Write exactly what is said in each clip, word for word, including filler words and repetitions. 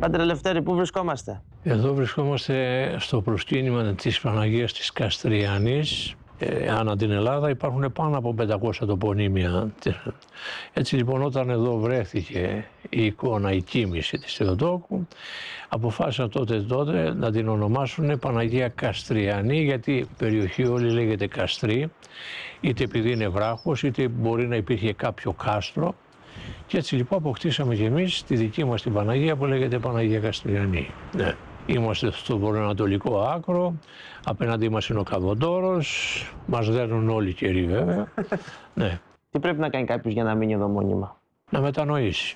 Πάτερ Ελευθέρη, πού βρισκόμαστε? Εδώ βρισκόμαστε στο προσκύνημα της Παναγίας της Καστριανής. Ε, ανά την Ελλάδα υπάρχουν πάνω από πεντακόσια τοπονύμια. Έτσι λοιπόν, όταν εδώ βρέθηκε η εικόνα, η κοίμηση της Θεοτόκου, αποφάσισαν τότε τότε να την ονομάσουν Παναγία Καστριανή, γιατί η περιοχή όλη λέγεται Καστρή, είτε επειδή είναι βράχος, είτε μπορεί να υπήρχε κάποιο κάστρο. Και έτσι λοιπόν αποκτήσαμε και εμείς τη δική μας την Παναγία που λέγεται Παναγία Καστριανή. Ναι. Είμαστε στο βορειοανατολικό άκρο, απέναντι μας είναι ο Καβοντόρος, μας δέρνουν όλοι οι καιροί βέβαια. Ναι. Τι πρέπει να κάνει κάποιος για να μείνει εδώ μόνιμα? Να μετανοήσει.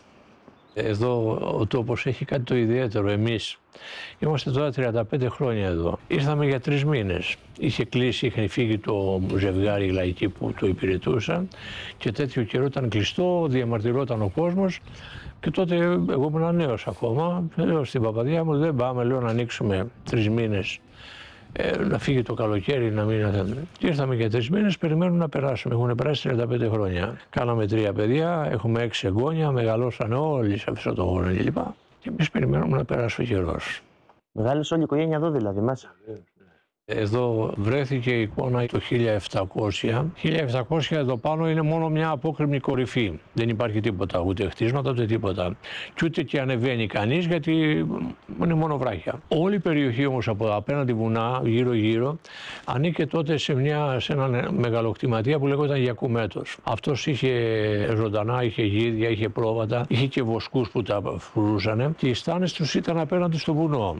Εδώ ο τόπος έχει κάτι το ιδιαίτερο. Εμείς είμαστε τώρα τριάντα πέντε χρόνια εδώ. Ήρθαμε για τρεις μήνες. Είχε κλείσει, είχε φύγει το ζευγάρι λαϊκοί που το υπηρετούσαν και τέτοιο καιρό ήταν κλειστό, διαμαρτυρόταν ο κόσμος. Και τότε εγώ ήμουν νέος ακόμα. Λέω στην παπαδιά μου: δεν πάμε, λέω, να ανοίξουμε τρεις μήνες. Ε, να φύγει το καλοκαίρι, να μην. Και ήρθαμε για τρεις μήνες, περιμένουμε να περάσουμε. Έχουν περάσει τριάντα πέντε χρόνια. Κάναμε τρία παιδιά, έχουμε έξι εγγόνια, μεγαλώσαν όλοι σε αυτό το χώρο κλπ. Και εμείς περιμένουμε να περάσει ο καιρός. Μεγάλωσε όλη η οικογένεια εδώ δηλαδή μέσα? Εδώ βρέθηκε η εικόνα το χίλια επτακόσια. χίλια επτακόσια εδώ πάνω είναι μόνο μια απόκρημνη κορυφή. Δεν υπάρχει τίποτα, ούτε χτίσματα, ούτε τίποτα. Και ούτε και ανεβαίνει κανείς, γιατί είναι μόνο βράχια. Όλη η περιοχή όμως από απέναντι βουνά, γύρω-γύρω, ανήκε τότε σε, μια, σε ένα μεγαλοκτηματία που λέγονταν Γιακουμέτος. Αυτός είχε ζωντανά, είχε γίδια, είχε πρόβατα, είχε και βοσκούς που τα φρουρούσαν και οι στάνες τους ήταν απέναντι στο βουνό.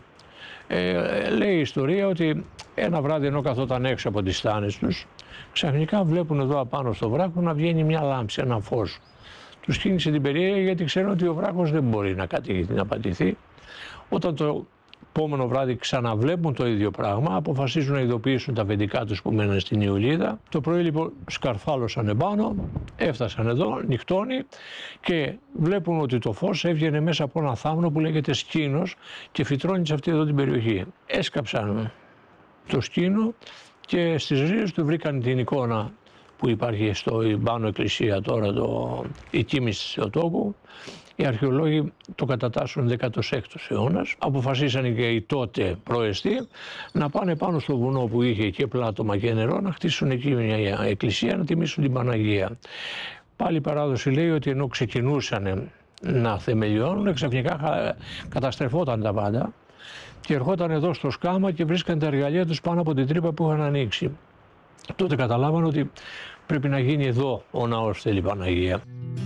Ε, λέει η ιστορία ότι ένα βράδυ ενώ καθόταν έξω από τις στάνες τους, ξαφνικά βλέπουν εδώ απάνω στο βράχο να βγαίνει μια λάμψη, ένα φως. Τους κίνησε την περιέργεια, γιατί ξέρουν ότι ο βράχος δεν μπορεί να, κατηγηθεί, να πατηθεί. Όταν το επόμενο βράδυ ξαναβλέπουν το ίδιο πράγμα, αποφασίζουν να ειδοποιήσουν τα αφεντικά τους που μέναν στην Ιουλίδα. Το πρωί λοιπόν σκαρφάλωσαν επάνω, έφτασαν εδώ, νυχτώνει και βλέπουν ότι το φως έβγαινε μέσα από ένα θάμνο που λέγεται σκήνος και φυτρώνει σε αυτή εδώ την περιοχή. Έσκαψαν το σκήνο και στις ρίζες του βρήκαν την εικόνα που υπάρχει στο πάνω εκκλησία τώρα, το, η κοίμηση της Θεοτόκου. Οι αρχαιολόγοι το κατατάσσουν δέκατος έκτος αιώνας. Αποφασίσαν και οι τότε πρόεστοι να πάνε πάνω στο βουνό που είχε και πλάτωμα και νερό, να χτίσουν εκεί μια εκκλησία, να τιμήσουν την Παναγία. Πάλι η παράδοση λέει ότι ενώ ξεκινούσαν να θεμελιώνουν, ξαφνικά καταστρεφόταν τα πάντα και ερχόταν εδώ στο σκάμα και βρίσκαν τα εργαλεία τους πάνω από την τρύπα που είχαν ανοίξει. Τότε καταλάβαν ότι πρέπει να γίνει εδώ ο ναός, θέλει η Παναγία.